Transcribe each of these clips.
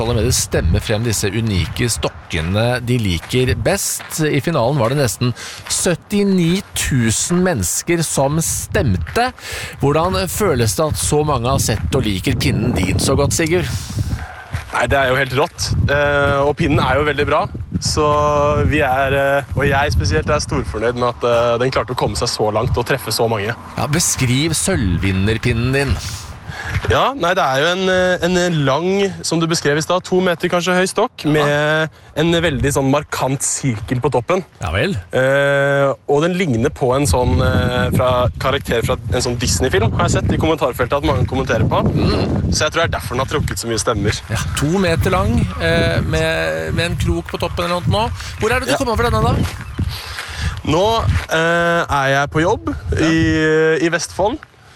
Alle medier stemmer frem disse unike stokkene de liker best. I finalen var det nesten 79 000 mennesker som stemte. Hvordan føles det at så mange har sett og liker pinnen din så godt, Sigurd? Nei, det jo helt rått. Og pinnen jo veldig bra. Så vi og jeg spesielt storfornøyd med at den klarte å komme seg så langt og treffe så mange. Ja, beskriv sølvvinnerpinnen din. Ja, nei, det jo en lang, som du beskrev I sted, 2 meter kanskje høy stokk, med en veldig sånn markant sirkel på toppen. Ja vel. Og den ligner på en sånn karakter fra en sånn Disney-film, har jeg sett I kommentarfeltet at mange kommenterer på. Så jeg tror det derfor den har trukket så mye stemmer. Ja, 2 meter lang, med en krok på toppen eller noe nå. Hvor det du kom over denne da? Nå jeg på jobb I Vestfold.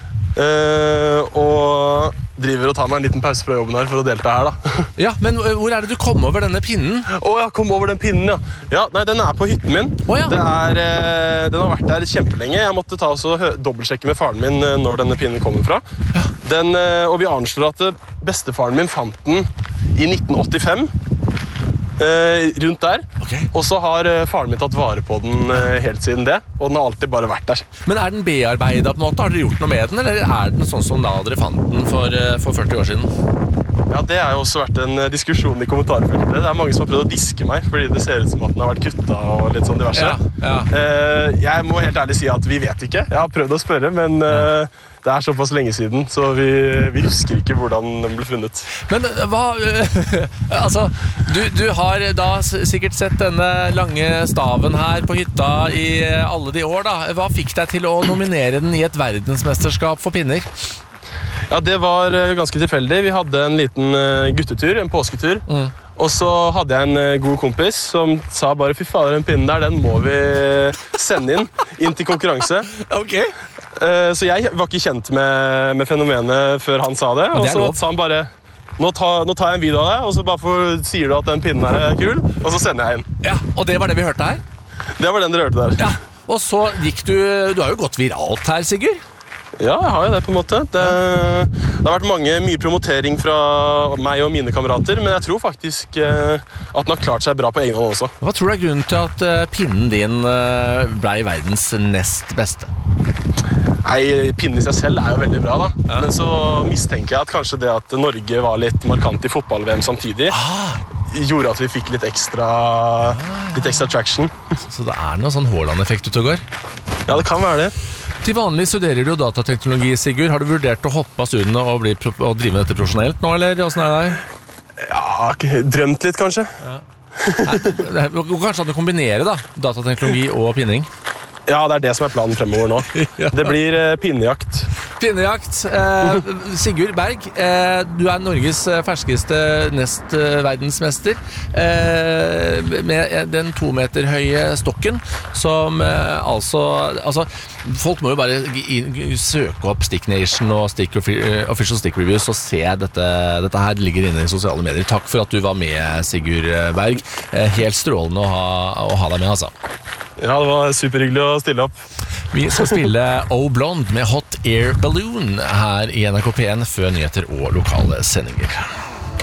Og driver og tar meg en liten pause fra jobben her for å delta her da. Ja, men hvor det du kom over denne pinnen? Jeg kom over den pinnen, ja. Ja, nei, den på hytten min. Ja. Den har vært der kjempelenge. Jeg måtte ta og dobbeltsjekke med faren min når denne pinnen kommer fra. Ja. Og vi anslår at bestefaren min fant den I 1985. Rundt der. Okay. Og så har faren min tatt vare på den helt siden det, og den har alltid bare vært der. Men den bearbeidet på en måte? Har dere gjort noe med den, eller den sånn som da dere fant den for 40 år siden? Ja, det jo også vært en diskusjon I kommentarfeltet. Det mange som har prøvd å diske meg, fordi det ser ut som at den har vært kuttet og litt sånn diverse. Ja. Jeg må helt ærlig si at vi vet ikke. Jeg har prøvd å spørre, men det såpass lenge siden, så vi husker ikke hvordan den ble funnet. Men hva... altså, du har da sikkert sett denne lange staven her på hytta I alle de år, da. Hva fikk deg til å nominere den I et verdensmesterskap for pinner? Ja, det var ganske tilfeldig. Vi hadde en liten guttetur, en påsketur. Og så hadde jeg en god kompis som sa bare, fy fader, den pinnen der, den må vi sende inn til konkurranse. Ok. Så jeg var ikke kjent med fenomenet før han sa det. Og så sa han bare, nå tar jeg en video av deg, og så bare sier du at den pinnen her kul, og så sender jeg inn. Ja, og det var det vi hørte her? Det var den dere hørte der. Ja, og så gikk du har jo gått viralt her, Sigurd. Ja, jeg har jo det på en måte. Det har vært mye promotering fra meg og mine kamerater, men jeg tror faktisk at den har klart seg bra på egen hånd også. Hva tror du grunnen til at pinnen din ble verdens nest beste? Nei, pinnen I seg selv jo veldig bra da. Ja. Men så mistenker jeg at kanskje det at Norge var litt markant I fotball-VM samtidig, gjorde at vi fikk litt ekstra traction. Så det noe sånn Haaland-effekt ute og går? Ja, det kan være det. Til vanlig studerer du datateknologi, Sigurd. Har du vurdert å hoppe av studiene og drive med dette profesjonelt nå, eller hvordan det? Ja, drømt litt kanskje. Ja. Kanskje at du kombinerer da, datateknologi og pinning? Ja, det det som planen fremover nå. Ja. Det blir pinnejakt. Pinnejakt. Sigurd Berg, du Norges ferskeste nest verdensmester med den 2 meter høye stokken, som altså folk må jo bare søke opp Stick Nation og Official Stick Reviews og se dette her ligger inne I sosiale medier. Takk for at du var med, Sigurd Berg. Helt strålende å ha deg med, altså. Ja, det var superhyggelig å stille opp. Vi skal spille Oh Blonde med Hot Air Balloon her I NRK P1 før nyheter og lokale sendinger.